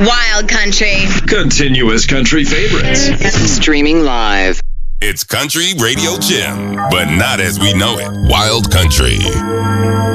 Wild Country. Continuous country favorites. Streaming live. It's Country Radio Jim, but not as we know it. Wild Country.